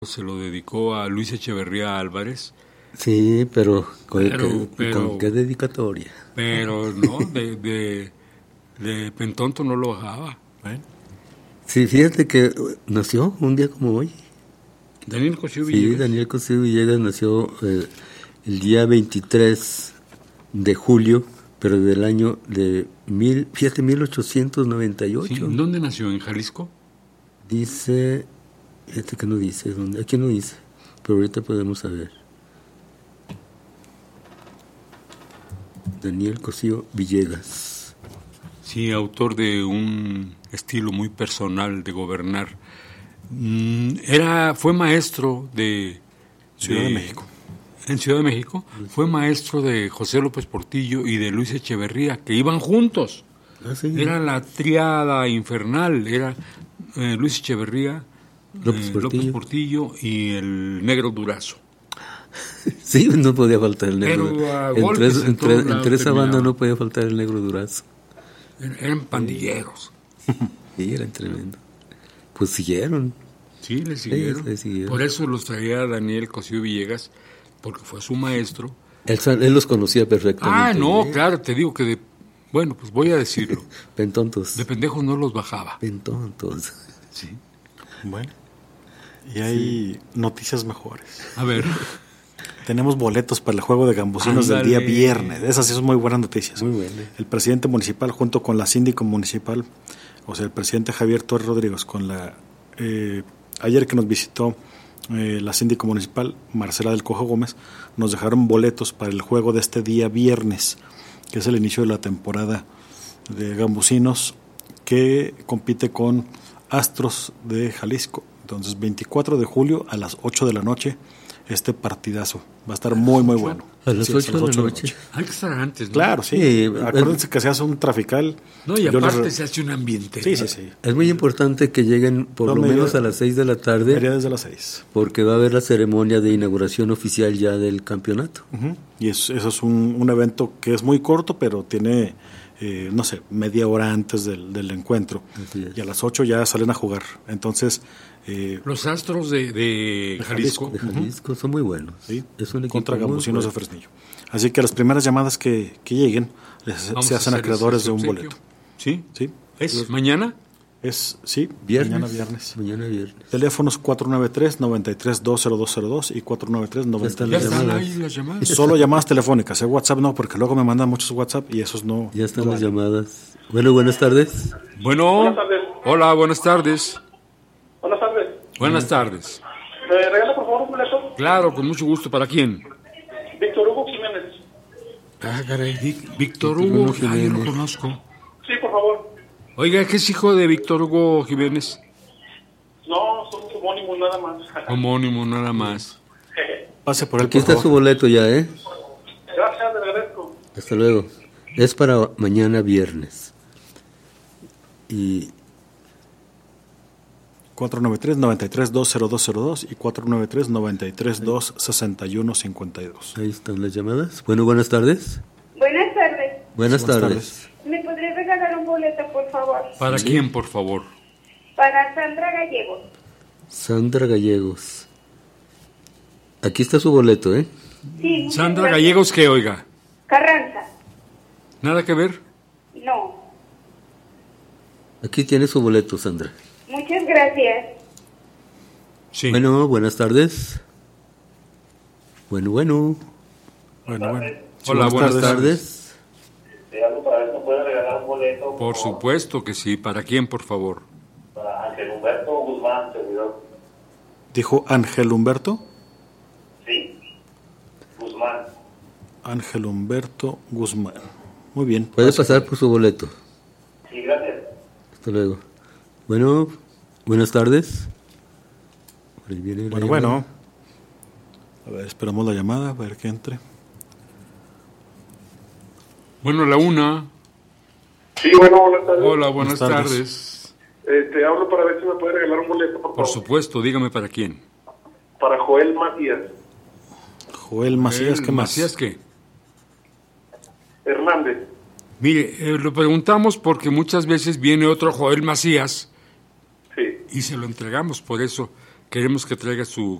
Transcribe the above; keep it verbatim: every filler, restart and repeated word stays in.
se lo dedicó a Luis Echeverría Álvarez. Sí, pero ¿con, pero, qué, pero, ¿con qué dedicatoria? Pero no, de, de, de Pentonto no lo bajaba. ¿eh? Sí, fíjate que nació un día como hoy. Daniel Cosío Villegas. Sí, Daniel Cosío Villegas nació eh, el día veintitrés de julio, pero del año de mil, fíjate, mil ochocientos noventa y ocho. Sí, ¿dónde nació? ¿En Jalisco? Dice, fíjate que no dice, ¿dónde? Aquí no dice, pero ahorita podemos saber. Daniel Cosío Villegas. Sí, autor de un estilo muy personal de gobernar. Era, fue maestro de Ciudad de, de México. En Ciudad de México, fue maestro de José López Portillo y de Luis Echeverría, que iban juntos. Ah, sí. Era la triada infernal, era eh, Luis Echeverría, López, eh, Portillo. López Portillo y el Negro Durazo. Sí, no podía faltar el Negro. Pero, uh, entre, en entre, entre esa banda no podía faltar el Negro Durazo. Eran pandilleros. Sí, eran tremendo. Pues siguieron. Sí, le siguieron. Sí, siguieron. Por eso los traía Daniel Cosío Villegas, porque fue su maestro. Él, él los conocía perfectamente. Ah, no, ¿eh? claro, te digo que de... Bueno, pues voy a decirlo. Pentontos. De pendejos no los bajaba. Pentontos. Sí. Bueno. Y hay sí. noticias mejores. A ver. Tenemos boletos para el juego de gambusinos del día viernes. Esas sí son muy buenas noticias. Muy bueno. El presidente municipal junto con la síndico municipal, o sea, el presidente Javier Torres Rodríguez, con la... Eh, ayer que nos visitó eh, la síndico municipal, Marcela del Cojo Gómez, nos dejaron boletos para el juego de este día viernes, que es el inicio de la temporada de gambusinos, que compite con Astros de Jalisco. Entonces, veinticuatro de julio a las ocho de la noche, este partidazo. Va a estar muy, muy bueno. A las sí, ocho, a las ocho de la noche. Hay que estar antes, ¿no? Claro, sí. sí Acuérdense que se hace un trafical. No, y aparte les... se hace un ambiente. Sí, sí, sí. Es muy importante que lleguen por no, lo media, menos a las seis de la tarde. Sería desde las seis. Porque va a haber la ceremonia de inauguración oficial ya del campeonato. Uh-huh. Y es, eso es un, un evento que es muy corto, pero tiene... Eh, no sé, media hora antes del, del encuentro. Y a las ocho ya salen a jugar. Entonces... Eh, los Astros de, de, de Jalisco, de Jalisco uh-huh. son muy buenos. Sí, es un equipo contra Gambusinos bueno. de Fresnillo. Así que las primeras llamadas que, que lleguen les, se hacen acreedores de un obsequio. boleto. ¿Sí? ¿Sí? ¿Es los, mañana? Es, sí, viernes. mañana viernes. Mañana viernes. Teléfonos cuatro nueve tres, nueve tres dos cero dos cero dos y cuatro nueve tres, nueve tres. Ya están ahí las llamadas. Solo llamadas telefónicas, el WhatsApp no, porque luego me mandan muchos WhatsApp y esos no. Ya están no las llamadas. Bueno, buenas tardes. Bueno, buenas tardes. Hola, buenas tardes. Buenas tardes. Buenas tardes. ¿Me regala por favor un boleto? Claro, con mucho gusto. ¿Para quién? Víctor Hugo Jiménez. Ah, caray. Víctor, Víctor Hugo, Hugo Jiménez. Ah, yo lo conozco. Sí, por favor. Oiga, ¿qué es hijo de Víctor Hugo Jiménez? No, son homónimos nada más. Homónimo nada más. Pase por él, Aquí por está favor. su boleto ya, ¿eh? Gracias, le agradezco. Hasta luego. Es para mañana viernes. Y... cuatro nueve tres, nueve tres dos cero dos cero dos y cuatro nueve tres, nueve tres dos seis uno cinco dos. Ahí están las llamadas. Bueno, buenas tardes. Buenas tardes. Buenas, buenas tardes. tardes. ¿Me podría regalar un boleto, por favor? ¿Para sí. quién, por favor? Para Sandra Gallegos. Sandra Gallegos. Aquí está su boleto, ¿eh? Sí. Sandra gracias. Gallegos, ¿qué, oiga? Carranza. ¿Nada que ver? No. Aquí tiene su boleto, Sandra. Muchas gracias. Sí. Bueno, buenas tardes. Bueno, bueno. Bueno, bueno. Sí, Hola, buenas, buenas tardes. tardes. Te hablo para ver si me puede regalar un boleto. Por, por supuesto que sí. ¿Para quién, por favor? Para Ángel Humberto Guzmán, servidor. ¿Dijo Ángel Humberto? Sí. Guzmán. Ángel Humberto Guzmán. Muy bien. Puede pasar por su boleto. Sí, gracias. Hasta luego. Bueno, buenas tardes. Por ahí viene la bueno, llamada. bueno. A ver, esperamos la llamada, a ver que entre. Bueno, la una. Sí, bueno, buenas tardes. Hola, buenas, buenas tardes. tardes. Eh, te hablo para ver si me puede regalar un boleto, por favor. Por supuesto, dígame para quién. Para Joel Macías. Joel Macías, Joel ¿qué más? ¿Macías qué? Hernández. Mire, eh, lo preguntamos porque muchas veces viene otro Joel Macías sí. y se lo entregamos, por eso Queremos que traiga su